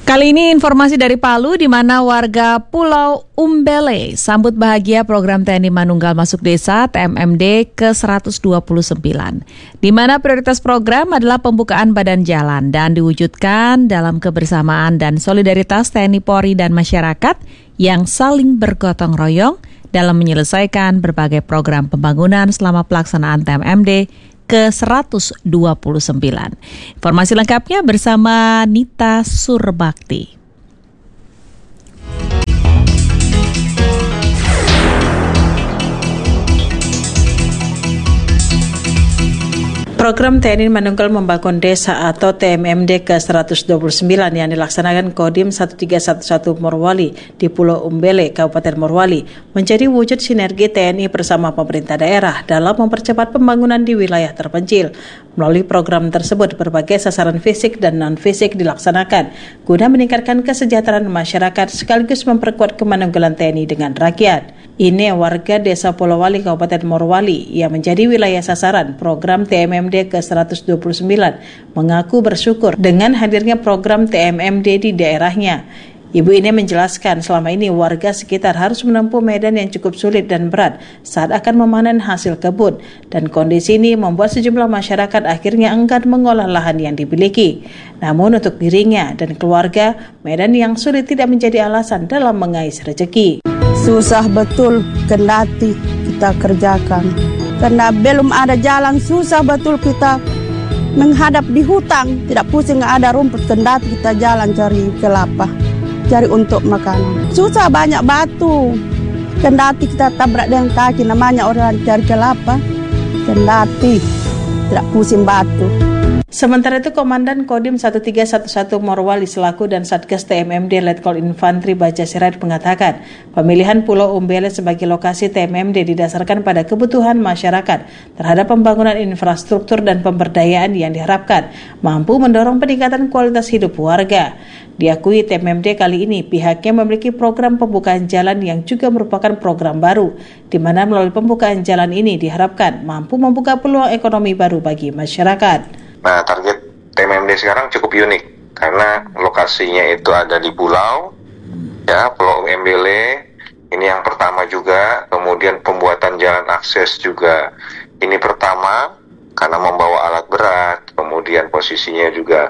Kali ini informasi dari Palu di mana warga Pulau Umbele sambut bahagia program TNI Manunggal Masuk Desa TMMD ke-129. Di mana prioritas program adalah pembukaan badan jalan dan diwujudkan dalam kebersamaan dan solidaritas TNI Polri dan masyarakat yang saling bergotong royong dalam menyelesaikan berbagai program pembangunan selama pelaksanaan TMMD ke-129. Informasi lengkapnya bersama Nita Surbakti. Program TNI Manunggal Membangun Desa atau TMMD ke-129 yang dilaksanakan Kodim 1311 Morowali di Pulau Umbele, Kabupaten Morowali, menjadi wujud sinergi TNI bersama pemerintah daerah dalam mempercepat pembangunan di wilayah terpencil. Melalui program tersebut, berbagai sasaran fisik dan non-fisik dilaksanakan guna meningkatkan kesejahteraan masyarakat sekaligus memperkuat kemanunggalan TNI dengan rakyat. Ini warga Desa Polowali, Kabupaten Morowali yang menjadi wilayah sasaran program TMMD ke-129 mengaku bersyukur dengan hadirnya program TMMD di daerahnya. Ibu ini menjelaskan selama ini warga sekitar harus menempuh medan yang cukup sulit dan berat saat akan memanen hasil kebun, dan kondisi ini membuat sejumlah masyarakat akhirnya enggan mengolah lahan yang dimiliki. Namun untuk dirinya dan keluarga, medan yang sulit tidak menjadi alasan dalam mengais rezeki. Susah betul kendati kita kerjakan. Karena belum ada jalan, susah betul kita menghadap di hutang. Tidak pusing, nggak ada rumput, kendati kita jalan cari kelapa, cari untuk makanan. Susah, banyak batu. Kendati kita tabrak dengan kaki, namanya orang cari kelapa. Kendati tidak pusing batu. Sementara itu, Komandan Kodim 1311 Morowali selaku dan Satgas TMMD Letkol Infantri Baja Sirait mengatakan, pemilihan Pulau Umbele sebagai lokasi TMMD didasarkan pada kebutuhan masyarakat terhadap pembangunan infrastruktur dan pemberdayaan yang diharapkan mampu mendorong peningkatan kualitas hidup warga. Diakui TMMD kali ini pihaknya memiliki program pembukaan jalan yang juga merupakan program baru, di mana melalui pembukaan jalan ini diharapkan mampu membuka peluang ekonomi baru bagi masyarakat. Nah, target TMMD sekarang cukup unik karena lokasinya itu ada di pulau, ya, Pulau Umbele. Ini yang pertama juga. Kemudian pembuatan jalan akses juga ini pertama karena membawa alat berat. Kemudian posisinya juga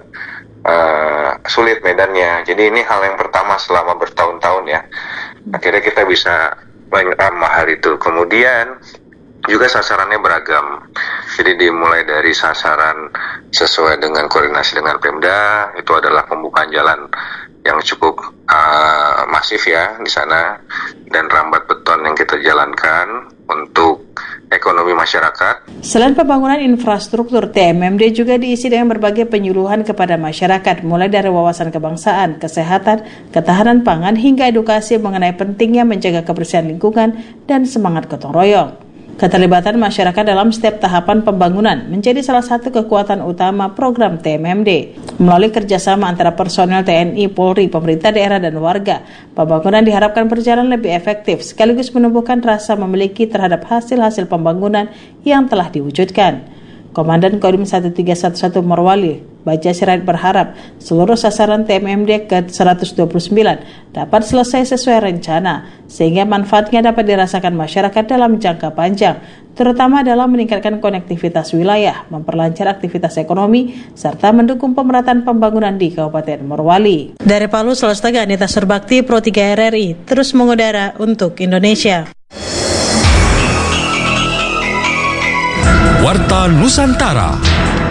sulit medannya. Jadi ini hal yang pertama selama bertahun-tahun ya. Akhirnya kita bisa menyerama hal itu. Kemudian juga sasarannya beragam. Jadi dimulai dari sasaran sesuai dengan koordinasi dengan Pemda, itu adalah pembukaan jalan yang cukup masif ya di sana, dan rambat beton yang kita jalankan untuk ekonomi masyarakat. Selain pembangunan infrastruktur, TMMD juga diisi dengan berbagai penyuluhan kepada masyarakat, mulai dari wawasan kebangsaan, kesehatan, ketahanan pangan, hingga edukasi mengenai pentingnya menjaga kebersihan lingkungan dan semangat gotong royong. Keterlibatan masyarakat dalam setiap tahapan pembangunan menjadi salah satu kekuatan utama program TMMD. Melalui kerjasama antara personel TNI, Polri, pemerintah daerah, dan warga, pembangunan diharapkan berjalan lebih efektif sekaligus menumbuhkan rasa memiliki terhadap hasil-hasil pembangunan yang telah diwujudkan. Komandan Kodim 1311 Morowali, Baja Sirait berharap seluruh sasaran TMMD ke-129 dapat selesai sesuai rencana, sehingga manfaatnya dapat dirasakan masyarakat dalam jangka panjang, terutama dalam meningkatkan konektivitas wilayah, memperlancar aktivitas ekonomi, serta mendukung pemerataan pembangunan di Kabupaten Morowali. Dari Palu, Sulawesi Tengah, Nita Surbakti, Pro 3 RRI, terus mengudara untuk Indonesia. Warta Nusantara.